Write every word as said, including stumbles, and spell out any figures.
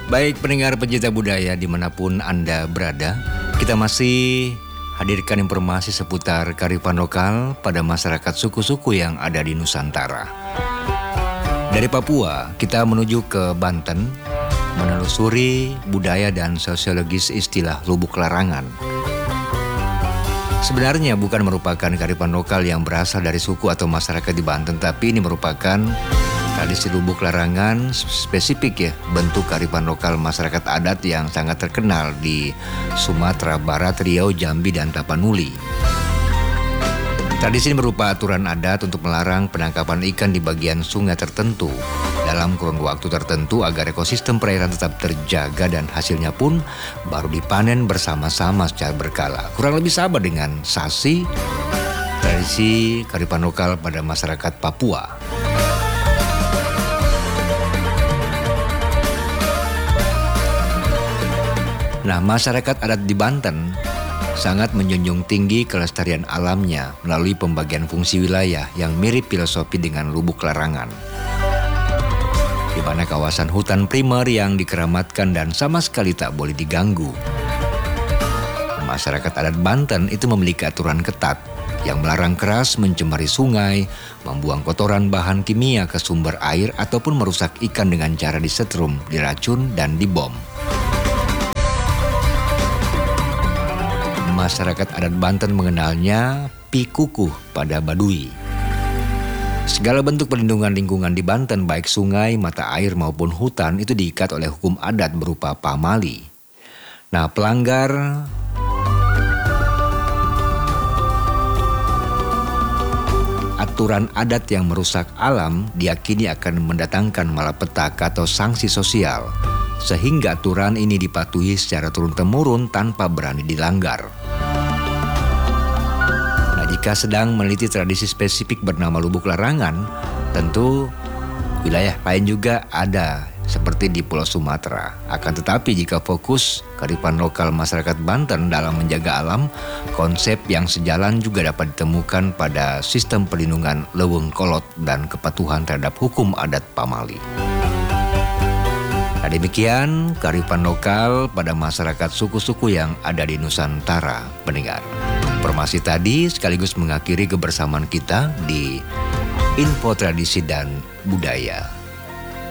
Baik pendengar pencinta budaya dimanapun Anda berada, kita masih hadirkan informasi seputar kearifan lokal pada masyarakat suku-suku yang ada di Nusantara. Dari Papua, kita menuju ke Banten, menelusuri budaya dan sosiologis istilah lubuk larangan. Sebenarnya bukan merupakan kearifan lokal yang berasal dari suku atau masyarakat di Banten, tapi ini merupakan tradisi lubuk larangan spesifik ya, bentuk kearifan lokal masyarakat adat yang sangat terkenal di Sumatera Barat, Riau, Jambi, dan Tapanuli. Tradisi ini berupa aturan adat untuk melarang penangkapan ikan di bagian sungai tertentu dalam kurun waktu tertentu agar ekosistem perairan tetap terjaga dan hasilnya pun baru dipanen bersama-sama secara berkala. Kurang lebih sama dengan Sasi, tradisi kearifan lokal pada masyarakat Papua. Nah, masyarakat adat di Banten sangat menjunjung tinggi kelestarian alamnya melalui pembagian fungsi wilayah yang mirip filosofi dengan lubuk larangan, di mana kawasan hutan primer yang dikeramatkan dan sama sekali tak boleh diganggu. Masyarakat adat Banten itu memiliki aturan ketat yang melarang keras mencemari sungai, membuang kotoran bahan kimia ke sumber air, ataupun merusak ikan dengan cara disetrum, diracun, dan dibom. Masyarakat adat Banten mengenalnya pikukuh pada Baduy. Segala bentuk perlindungan lingkungan di Banten, baik sungai, mata air maupun hutan, itu diikat oleh hukum adat berupa pamali. Nah, pelanggar aturan adat yang merusak alam diyakini akan mendatangkan malapetaka atau sanksi sosial, sehingga aturan ini dipatuhi secara turun-temurun tanpa berani dilanggar. Nah, jika sedang meneliti tradisi spesifik bernama lubuk larangan, tentu wilayah lain juga ada seperti di Pulau Sumatera. Akan tetapi jika fokus kearifan lokal masyarakat Banten dalam menjaga alam, konsep yang sejalan juga dapat ditemukan pada sistem perlindungan leuweung kolot dan kepatuhan terhadap hukum adat pamali. Nah, demikian kearifan lokal pada masyarakat suku-suku yang ada di Nusantara, pendengar. Informasi tadi sekaligus mengakhiri kebersamaan kita di Info Tradisi dan Budaya.